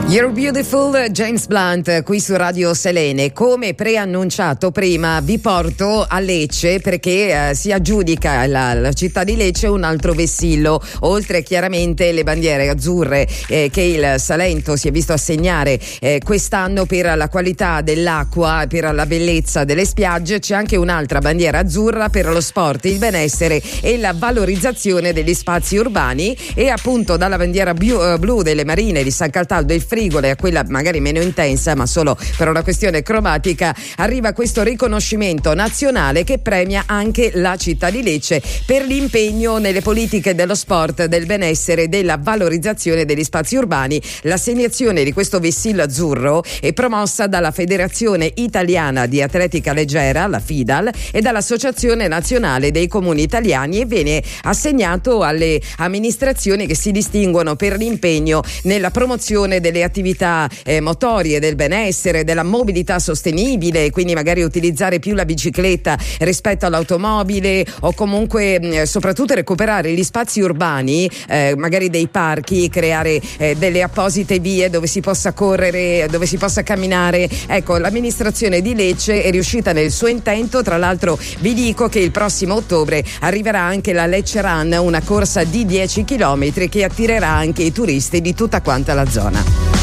You're Beautiful, James Blunt, qui su Radio Selene. Come preannunciato prima, vi porto a Lecce perché si aggiudica la città di Lecce un altro vessillo, oltre chiaramente le bandiere azzurre che il Salento si è visto assegnare quest'anno per la qualità dell'acqua, per la bellezza delle spiagge. C'è anche un'altra bandiera azzurra per lo sport, il benessere e la valorizzazione degli spazi urbani, e appunto dalla bandiera blu delle marine di San Cataldo e Frigole a quella magari meno intensa, ma solo per una questione cromatica, arriva questo riconoscimento nazionale che premia anche la città di Lecce per l'impegno nelle politiche dello sport, del benessere e della valorizzazione degli spazi urbani. L'assegnazione di questo vessillo azzurro è promossa dalla Federazione Italiana di Atletica Leggera, la FIDAL, e dall'Associazione Nazionale dei Comuni Italiani, e viene assegnato alle amministrazioni che si distinguono per l'impegno nella promozione delle attività motorie, del benessere, della mobilità sostenibile, quindi magari utilizzare più la bicicletta rispetto all'automobile, o comunque soprattutto recuperare gli spazi urbani, magari dei parchi, creare delle apposite vie dove si possa correre, dove si possa camminare. Ecco, l'amministrazione di Lecce è riuscita nel suo intento. Tra l'altro vi dico che il prossimo ottobre arriverà anche la Lecce Run, una corsa di 10 chilometri che attirerà anche i turisti di tutta quanta la zona.